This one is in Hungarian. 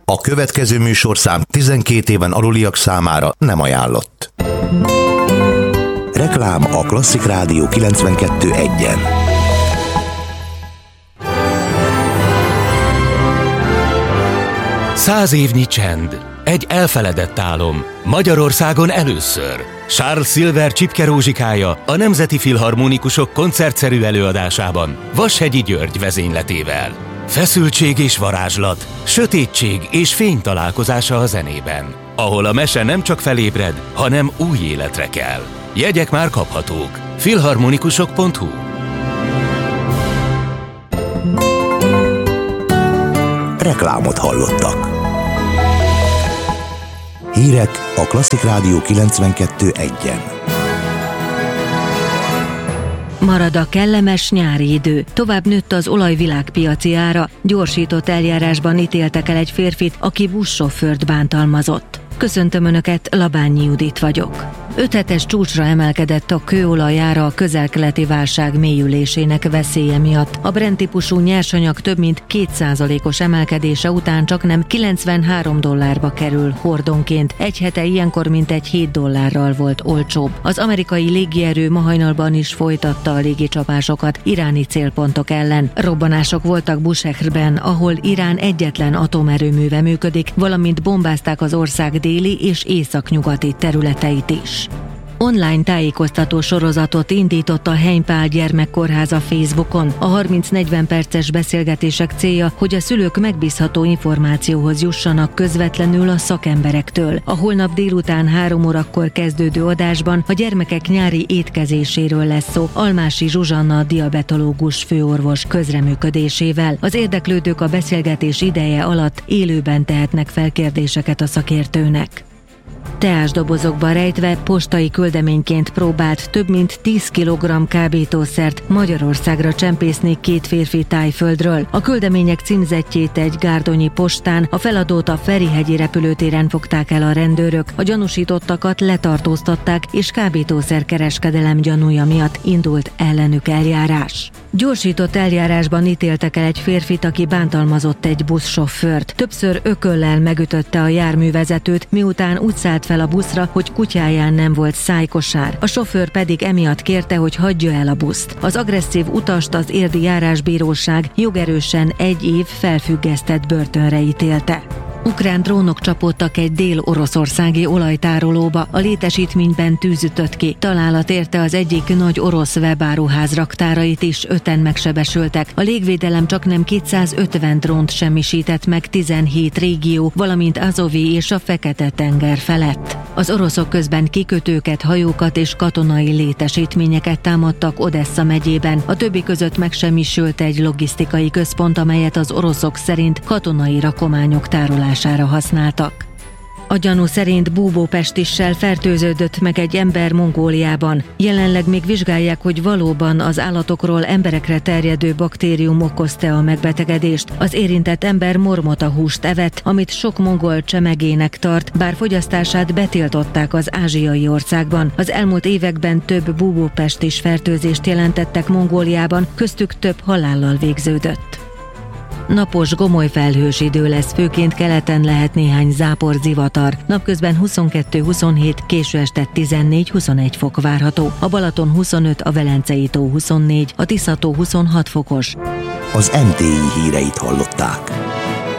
A következő műsorszám 12 éven aluliak számára nem ajánlott. Reklám a Klasszik Rádió 92.1-en. Száz évnyi csend. Egy elfeledett álom. Magyarországon először. Charles Silver Csipke Rózsikája a Nemzeti Filharmonikusok koncertszerű előadásában Vashegyi György vezényletével. Feszültség és varázslat, sötétség és fény találkozása a zenében, ahol a mese nem csak felébred, hanem új életre kell. Jegyek már kaphatók. Filharmonikusok.hu. Reklámot hallottak. Hírek a Klasszik Rádió 92.1-en. Marad a kellemes nyári idő. Tovább nőtt az olaj világpiaci ára. Gyorsított eljárásban ítéltek el egy férfit, aki buszsofőrt bántalmazott. Köszöntöm Önöket, Labányi Judit vagyok. 5 hetes csúcsra emelkedett a kőolaj ára a közel-keleti válság mélyülésének veszélye miatt. A Brent-típusú nyersanyag több mint 2%-os emelkedése után csaknem $93 kerül hordonként. Egy hete ilyenkor mintegy $7 volt olcsóbb. Az amerikai légierő ma hajnalban is folytatta a légicsapásokat iráni célpontok ellen. Robbanások voltak Bushehrben, ahol Irán egyetlen atomerőműve működik, valamint bombázták az ország déli és északnyugati területeit is. Online tájékoztató sorozatot indított a Heimpál Gyermekkórháza Facebookon. A 30-40 perces beszélgetések célja, hogy a szülők megbízható információhoz jussanak közvetlenül a szakemberektől. A holnap délután 3 órakor kezdődő adásban a gyermekek nyári étkezéséről lesz szó, Almási Zsuzsanna diabetológus főorvos közreműködésével. Az érdeklődők a beszélgetés ideje alatt élőben tehetnek fel kérdéseket a szakértőnek. Teásdobozokba rejtve postai küldeményként próbált több mint 10 kg kábítószert Magyarországra csempészni 2 férfi Tájföldről. A küldemények címzettjét egy gárdonyi postán, a feladót a Ferihegyi repülőtéren fogták el a rendőrök, a gyanúsítottakat letartóztatták, és kábítószerkereskedelem gyanúja miatt indult ellenük eljárás. Gyorsított eljárásban ítéltek el egy férfit, aki bántalmazott egy buszsofőrt. Többször ököllel megütötte a járművezetőt, miután úgy szállt fel a buszra, hogy kutyáján nem volt szájkosár. A sofőr pedig emiatt kérte, hogy hagyja el a buszt. Az agresszív utast az érdi járásbíróság jogerősen 1 év felfüggesztett börtönre ítélte. Ukrán drónok csapódtak egy dél-oroszországi olajtárolóba, a létesítményben tűz ütött ki. Találat érte az egyik nagy orosz webáruház raktárait is, 5-en megsebesültek. A légvédelem csaknem 250 drónt semmisített meg 17 régió, valamint Azovi és a Fekete-tenger felett. Az oroszok közben kikötőket, hajókat és katonai létesítményeket támadtak Odessa megyében. A többi között megsemmisült egy logisztikai központ, amelyet az oroszok szerint katonai rakományok tárolására használtak. A gyanú szerint búbópestissel fertőződött meg egy ember Mongóliában. Jelenleg még vizsgálják, hogy valóban az állatokról emberekre terjedő baktérium okozta a megbetegedést. Az érintett ember mormotahúst evett, amit sok mongol csemegének tart, bár fogyasztását betiltották az ázsiai országban. Az elmúlt években több búbópestis fertőzést jelentettek Mongóliában, köztük több halállal végződött. Napos, gomoly felhős idő lesz, főként keleten lehet néhány zápor, zivatar. Napközben 22-27, késő este 14-21 fok várható. A Balaton 25, a Velencei tó 24, a Tisza tó 26 fokos. Az MTI híreit hallották.